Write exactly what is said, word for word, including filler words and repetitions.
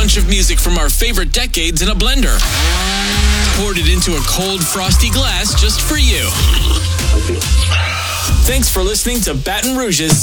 bunch of music from our favorite decades in a blender. Poured it into a cold, frosty glass just for you. Thanks for listening to Baton Rouge's